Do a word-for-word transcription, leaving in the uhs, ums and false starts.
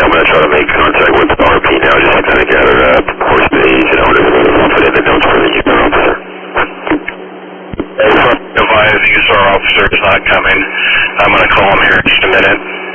I'm going to try to make contact with the R P now, just to kind of gather uh, horse days and order to put in the notes for the user officer. Advise user officer is not coming. I'm going to call him here in just a minute.